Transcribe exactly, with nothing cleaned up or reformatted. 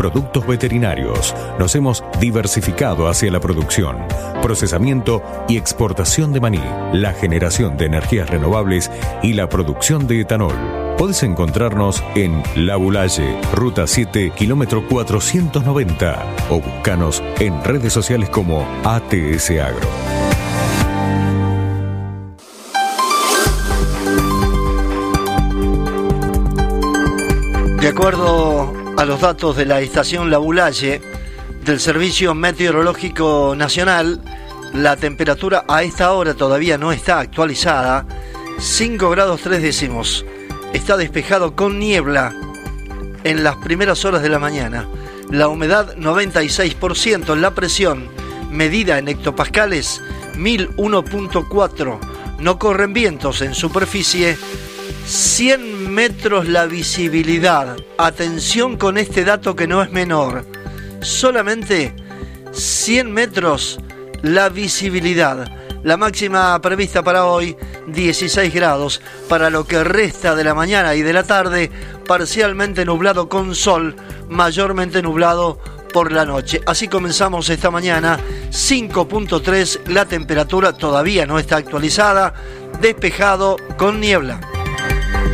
productos veterinarios. Nos hemos diversificado hacia la producción, procesamiento y exportación de maní, la generación de energías renovables y la producción de etanol. Podés encontrarnos en La Boulaye, Ruta siete, kilómetro cuatrocientos noventa, o buscanos en redes sociales como A T S Agro. De acuerdo a los datos de la estación La Boulaye del Servicio Meteorológico Nacional, la temperatura a esta hora todavía no está actualizada, cinco grados tres décimos. Está despejado con niebla en las primeras horas de la mañana. La humedad noventa y seis por ciento, la presión medida en hectopascales mil uno punto cuatro. No corren vientos en superficie. cien metros la visibilidad. Atención con este dato que no es menor. Solamente cien metros la visibilidad. La máxima prevista para hoy, dieciséis grados. Para lo que resta de la mañana y de la tarde, parcialmente nublado con sol, mayormente nublado por la noche. Así comenzamos esta mañana, cinco punto tres, la temperatura todavía no está actualizada, despejado con niebla.